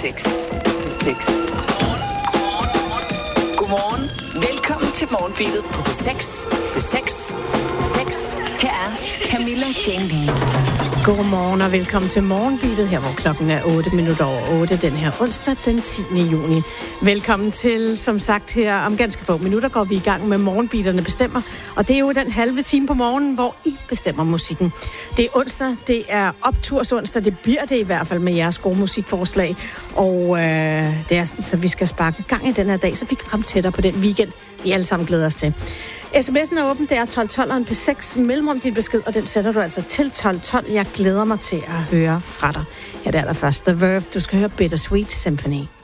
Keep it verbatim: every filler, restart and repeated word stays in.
seks. seks. Godmorgen. Velkommen til Morgenbeatet på P seks. P seks. P seks. Her er Camilla Jane Lea. Godmorgen og velkommen til Morgenbeatet, her hvor klokken er otte minutter over otte den her onsdag den tiende juni. Velkommen til, som sagt, her om ganske få minutter går vi i gang med Morgenbeaterne bestemmer. Og det er jo den halve time på morgenen, hvor I bestemmer musikken. Det er onsdag, det er optursonsdag, det bliver det i hvert fald med jeres gode musikforslag. Og øh, det er sådan, så vi skal sparke gang i den her dag, så vi kan komme tættere på den weekend, vi alle sammen glæder os til. sms'en er åben, det er tolv tolv og en P seks mellemrum din besked, og den sender du altså til tolv tolv. Jeg glæder mig til at høre fra dig. Ja, det er der først. The Verve, du skal høre Bittersweet Symphony.